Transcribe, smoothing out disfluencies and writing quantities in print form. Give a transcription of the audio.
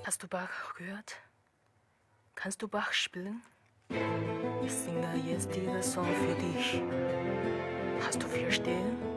Hast du Bach gehört? Kannst du Bach spielen? Ich singe jetzt diesen Song für dich. Hast du verstehen?